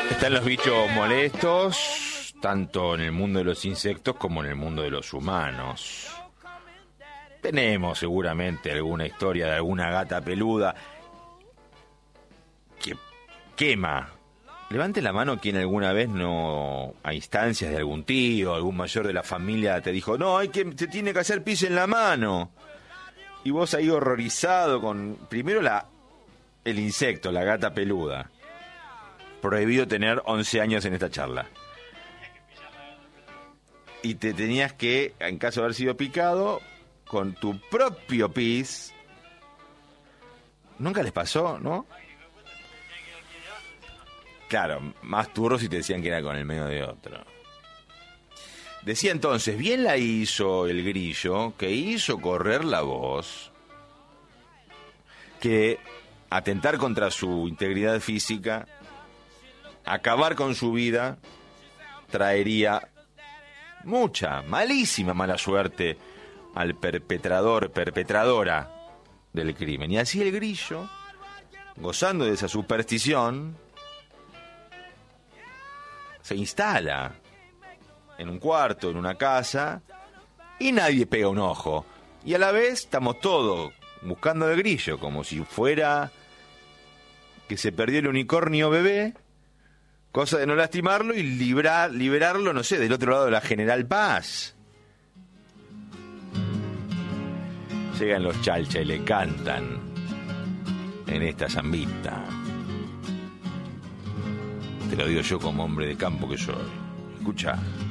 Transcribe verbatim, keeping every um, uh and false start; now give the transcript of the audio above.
Están los bichos molestos, tanto en el mundo de los insectos como en el mundo de los humanos. Tenemos seguramente alguna historia de alguna gata peluda que quema. Levante la mano quien alguna vez no, a instancias de algún tío, algún mayor de la familia, te dijo, no, hay que, se tiene que hacer pis en la mano. Y vos ahí horrorizado con, primero la, el insecto, la gata peluda. Prohibido tener once años en esta charla. Y te tenías que, en caso de haber sido picado, con tu propio pis. ¿Nunca les pasó, no? Claro, más turros si te decían que era con el medio de otro. Decía entonces, bien la hizo el grillo, que hizo correr la voz, que atentar contra su integridad física, acabar con su vida, traería mucha, malísima mala suerte al perpetrador, perpetradora del crimen. Y así el grillo, gozando de esa superstición, se instala en un cuarto, en una casa, y nadie pega un ojo. Y a la vez estamos todos buscando al grillo, como si fuera que se perdió el unicornio bebé, cosa de no lastimarlo y librar, liberarlo, no sé, del otro lado de la General Paz. Llegan los chalcha y le cantan en esta zambita. Te lo digo yo como hombre de campo que soy. Escucha.